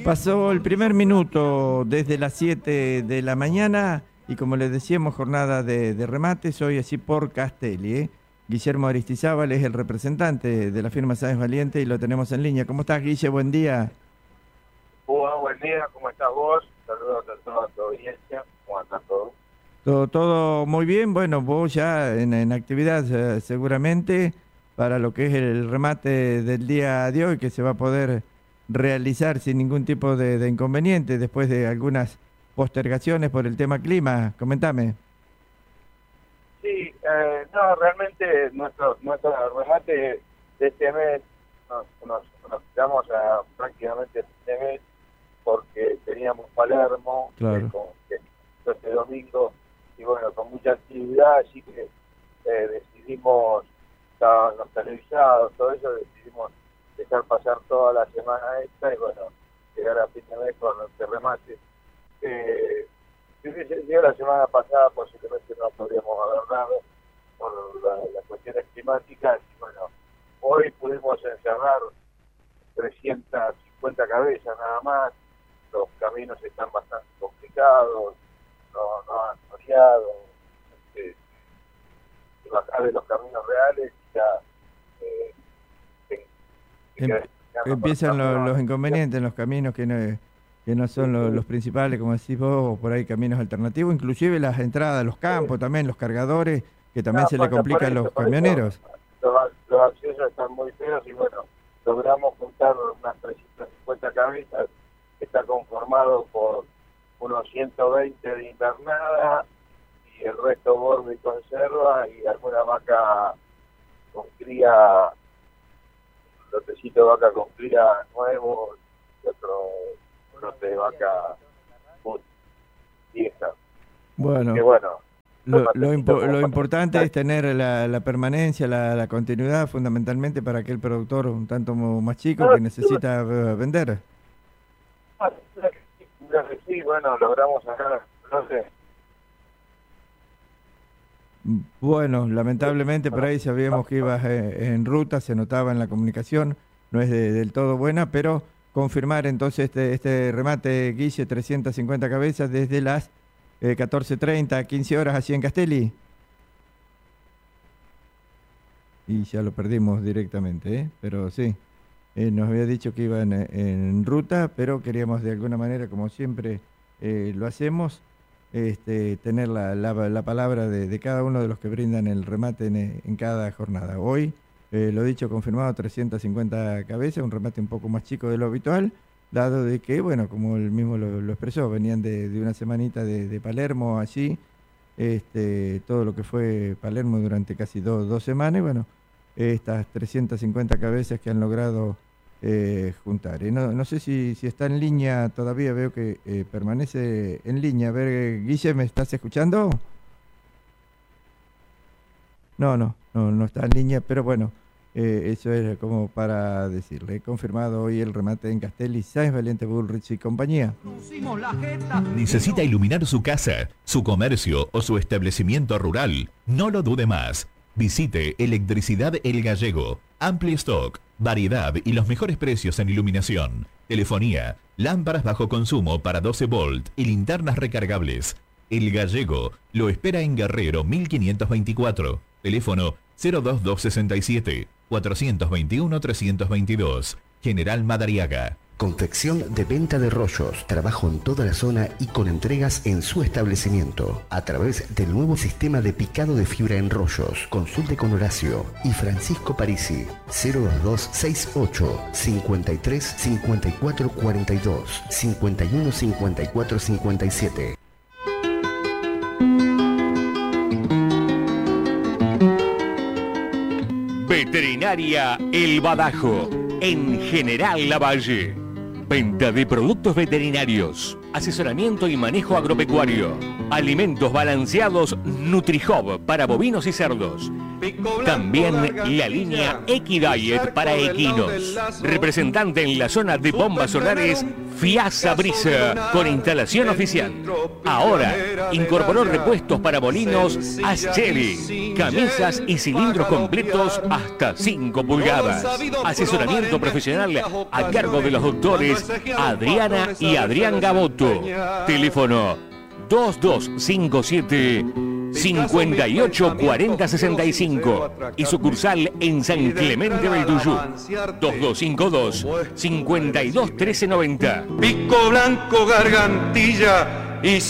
Pasó el primer minuto desde las 7 de la mañana y como les decíamos, jornada de remates, hoy así por Castelli, ¿eh? Guillermo Aristizábal es el representante de la firma Sáenz Valiente y lo tenemos en línea. ¿Cómo estás, Guille? Buen día. Buen día, ¿cómo estás vos? Saludos a toda tu audiencia, ¿cómo andás todos? Todo muy bien, bueno, vos ya en actividad seguramente para lo que es el remate del día de hoy, que se va a poder realizar sin ningún tipo de inconveniente después de algunas postergaciones por el tema clima. Comentame. Sí, no, realmente nuestro remate de este mes nos quedamos a prácticamente este mes porque teníamos Palermo, claro, este domingo, y bueno, con mucha actividad, así que decidimos, estaban los televisados, todo eso, decidimos dejar pasar toda la semana esta y bueno, llegar a fin de mes con este remate. Si hubiese llegado la semana pasada, posiblemente no podríamos haber dado por las cuestiones climáticas, y bueno, hoy pudimos encerrar 350 cabezas nada más. Los caminos están bastante complicados, no han soleado, bajar de los caminos reales ya empiezan los inconvenientes en los caminos que no son los principales, como decís vos, o por ahí caminos alternativos, inclusive las entradas a los campos, también los cargadores, que también se le complica a los camioneros. Los accesos están muy feos y bueno, logramos juntar unas 350 cabezas. Está conformado por unos 120 de invernada y el resto bordo y conserva y alguna vaca con cría, lotecito de vaca con cría nuevo y otro lote de vaca vieja. Bueno, lo importante es tener la permanencia, la continuidad fundamentalmente para aquel productor un tanto más chico que necesita vender. Sí, bueno, logramos sacar, no sé. Bueno, lamentablemente por ahí sabíamos que ibas en ruta, se notaba en la comunicación, no es del todo buena, pero confirmar entonces este remate, Guille, 350 cabezas desde las 14:30 a 15 horas así en Castelli. Y ya lo perdimos directamente, pero sí. Nos había dicho que iba en ruta, pero queríamos de alguna manera, como siempre lo hacemos, tener la palabra de cada uno de los que brindan el remate en cada jornada. Hoy, lo dicho, confirmado 350 cabezas, un remate un poco más chico de lo habitual, dado de que, bueno, como él mismo lo expresó, venían de una semanita de Palermo allí, todo lo que fue Palermo durante casi dos semanas, y bueno, estas 350 cabezas que han logrado juntar. No sé si está en línea todavía, veo que permanece en línea. A ver, Guille, ¿me estás escuchando? No está en línea, pero bueno, eso es como para decirle. He confirmado hoy el remate en Castelli, Sáenz Valiente, Bullrich y compañía. ¿Necesita iluminar su casa, su comercio o su establecimiento rural? No lo dude más. Visite Electricidad El Gallego. Amplio stock, variedad y los mejores precios en iluminación, telefonía, lámparas bajo consumo para 12 volt y linternas recargables. El Gallego lo espera en Guerrero 1524. Teléfono 02267 421 322. General Madariaga. Confección de venta de rollos, trabajo en toda la zona y con entregas en su establecimiento a través del nuevo sistema de picado de fibra en rollos. Consulte con Horacio y Francisco Parisi. 02268 53 54 42 51 54 57. Veterinaria El Badajo, en General Lavalle. Venta de productos veterinarios, asesoramiento y manejo agropecuario, alimentos balanceados NutriHub para bovinos y cerdos, También la línea Equidiet para equinos. Representante en la zona de bombas solares, Fiasa Brisa, con instalación oficial. Ahora incorporó repuestos para molinos Aschelli, camisas y cilindros completos hasta 5 pulgadas. Asesoramiento profesional a cargo de los doctores Adriana y Adrián Gaboto. Teléfono 2257 584065 y sucursal en San Clemente del Tuyú 2252 521390. Pico Blanco, Gargantilla y